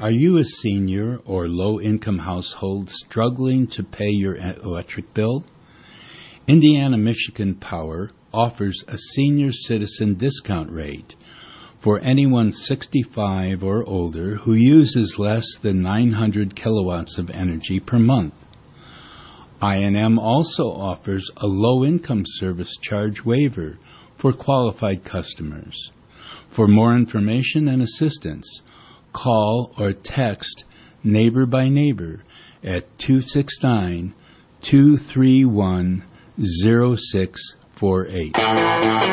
Are you a senior or low-income household struggling to pay your electric bill? Indiana-Michigan Power offers a senior citizen discount rate for anyone 65 or older who uses less than 900 kilowatts of energy per month. I&M also offers a low-income service charge waiver for qualified customers. For more information and assistance, call or text Neighbor by Neighbor at 269-231-0648.